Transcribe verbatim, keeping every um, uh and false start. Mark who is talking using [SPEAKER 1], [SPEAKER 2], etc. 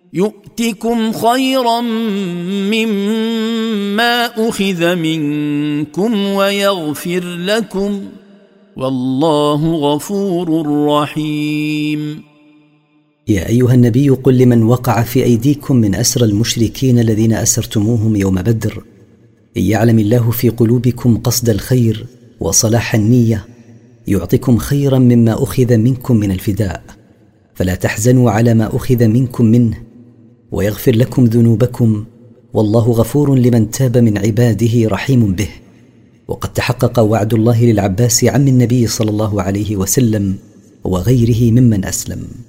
[SPEAKER 1] يؤتكم خيرا مما أخذ منكم ويغفر لكم والله غفور رحيم.
[SPEAKER 2] يا أيها النبي قل لمن وقع في أيديكم من أسرى المشركين الذين أسرتموهم يوم بدر: إن يعلم الله في قلوبكم قصد الخير وصلاح النية يعطكم خيرا مما أخذ منكم من الفداء، فلا تحزنوا على ما أخذ منكم منه ويغفر لكم ذنوبكم والله غفور لمن تاب من عباده رحيم به. وقد تحقق وعد الله للعباس عم النبي صلى الله عليه وسلم وغيره ممن أسلم.